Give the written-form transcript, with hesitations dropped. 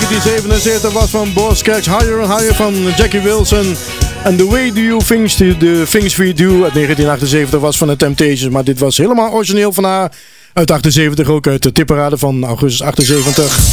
1977 was van Boz Scaggs, Higher and Higher van Jackie Wilson. En The Way Do You Things, The Things We Do uit 1978 was van The Temptations. Maar dit was helemaal origineel van haar. Uit 78 ook, uit de tipparade van augustus 78.